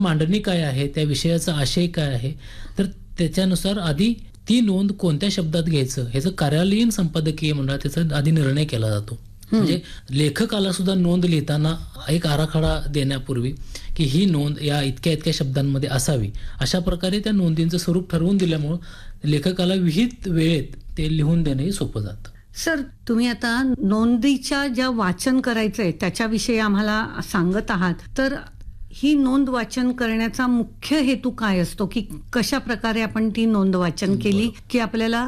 मांडणी काय आहे, त्या विषयाचा आशय काय आहे, तर त्याच्यानुसार आधी ती नोंद कोणत्या शब्दात घ्यायचं ह्याचं कार्यालयीन संपादकीय मंडळात त्याचा आधी निर्णय केला जातो. म्हणजे लेखकाला सुद्धा नोंद लिहिताना एक आराखडा देण्यापूर्वी की ही नोंद या इतक्या इतक्या शब्दांमध्ये असावी, अशा प्रकारे त्या नोंदींचं स्वरूप ठरवून दिल्यामुळं लेखकाला विहित वेळेत ते लिहून देणंही सोपं जातं. सर, तुम्ही आता नोंदीच्या ज्या वाचन करायचंय त्याच्याविषयी आम्हाला सांगत आहात, तर ही नोंद वाचन करण्याचा मुख्य हेतू काय असतो, की कशा प्रकारे आपण ती नोंद वाचन केली की आपल्याला